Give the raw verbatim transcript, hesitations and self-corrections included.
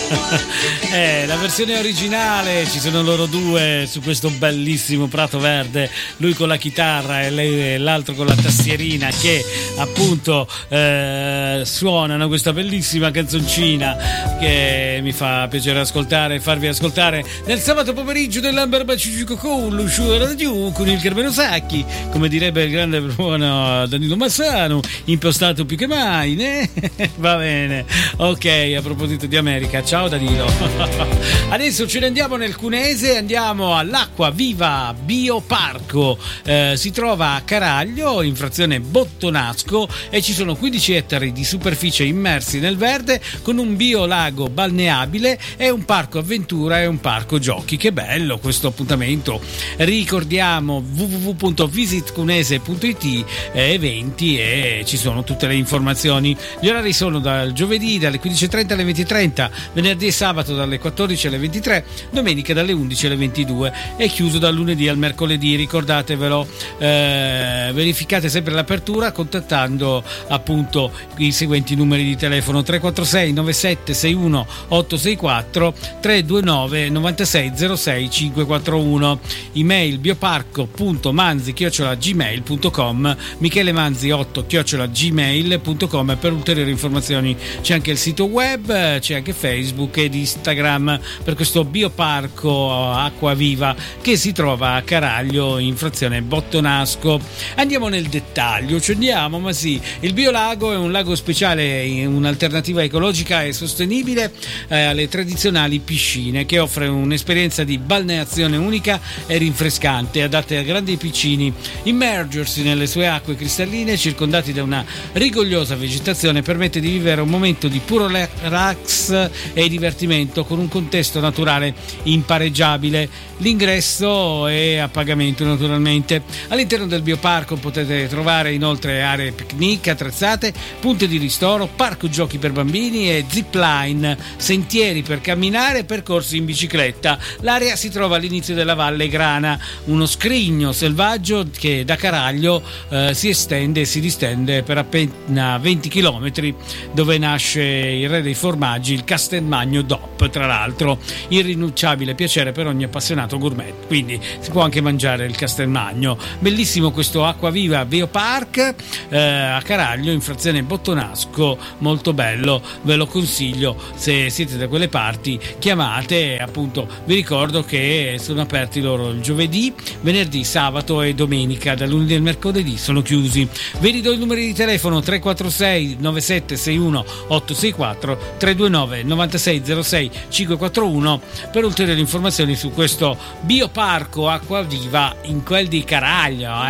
Eh, la versione originale, ci sono loro due su questo bellissimo prato verde, lui con la chitarra e lei, l'altro con la tastierina, che appunto eh, suonano questa bellissima canzoncina che mi fa piacere ascoltare e farvi ascoltare nel sabato pomeriggio dell'Amber Baciucico con l'uscita radio con il Carmelo Sacchi, come direbbe il grande buono Danilo Massano, impostato più che mai, né? Va bene, ok, a proposito di America, ciao Danilo. Adesso ce ne andiamo nel Cuneese, andiamo all'Acqua Viva Bioparco, eh, si trova a Caraglio in frazione Bottonasco e ci sono quindici ettari di superficie immersi nel verde con un biolago balneabile e un parco avventura e un parco giochi. Che bello questo appuntamento, ricordiamo w w w punto visit cunese punto i t, eh, eventi, e ci sono tutte le informazioni. Gli orari sono dal giovedì dalle quindici e trenta alle venti e trenta, venerdì e sabato dalle quattordici alle ventitré, domenica dalle undici alle ventidue e chiuso dal lunedì al mercoledì. Ricordatevelo, eh, verificate sempre l'apertura contattando appunto i seguenti numeri di telefono: tre quattro sei nove sette sei uno otto sei quattro, tre due nove nove sei zero sei cinque quattro uno, email bioparco punto manzi chiocciola gmail punto com, Michele Manzi otto chiocciola gmail punto com. Per ulteriori informazioni c'è anche il sito web, c'è anche Facebook ed Instagram per questo bioparco Acqua Viva che si trova a Caraglio in frazione Bottonasco. Andiamo nel dettaglio, ci andiamo, ma sì, il biolago è un lago speciale, un'alternativa ecologica e sostenibile eh, alle tradizionali piscine, che offre un'esperienza di balneazione unica e rinfrescante, adatte a grandi e piccini. Immergersi nelle sue acque cristalline circondati da una rigogliosa vegetazione permette di vivere un momento di puro relax e divertimento con un contesto naturale impareggiabile. L'ingresso è a pagamento naturalmente. All'interno del bioparco potete trovare inoltre aree picnic attrezzate, punti di ristoro, parco giochi per bambini e zipline, sentieri per camminare e percorsi in bicicletta. L'area si trova all'inizio della Valle Grana, uno scrigno selvaggio che da Caraglio eh, si estende e si distende per appena venti chilometri, dove nasce il re dei formaggi, il Castelmagno D O P, tra l'altro irrinunciabile piacere per ogni appassionato gourmet, quindi si può anche mangiare il Castelmagno. Bellissimo questo Acqua Viva Biopark eh, a Caraglio in frazione Bottonasco, molto bello, ve lo consiglio se siete da quelle parti. Chiamate, appunto vi ricordo che sono aperti loro il giovedì, venerdì, sabato e domenica, da lunedì al mercoledì sono chiusi. Vi ridò i numeri di telefono: tre quattro sei nove sette sei uno otto sei quattro, tre due nove nove sei zero sei cinque quattro uno per ulteriori informazioni su questo bioparco Acqua Viva in quel di Caraglio.